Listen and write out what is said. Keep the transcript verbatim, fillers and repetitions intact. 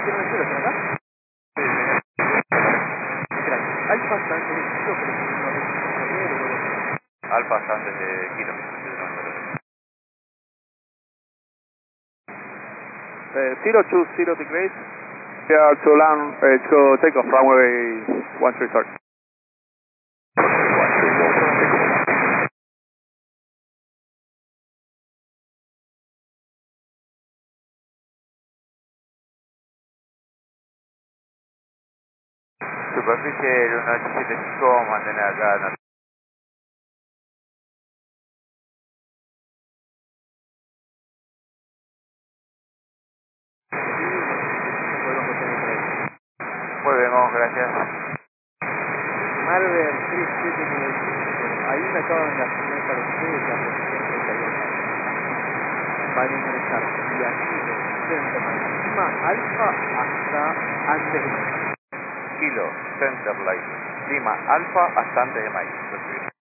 siete nueve cero, ¿están acá? Gracias. Alfa Santos de Kilo, pero si no registra Alfa Santos de Kilo. Uh, zero two zero degrees. Yeah, to land, uh, to take off runway one three sorry. Superficie uno ocho siete cinco, mantener acá. No. Muy bien, vamos, gracias. Marvel tres siete nueve cinco. Ahí me acaban de asignar para ustedes la posición treinta y dos. Van a ingresar vía Kilo, Centerline, Lima, Alfa hasta antes de Kilo, Centerline, Lima, Alfa hasta antes de mayo.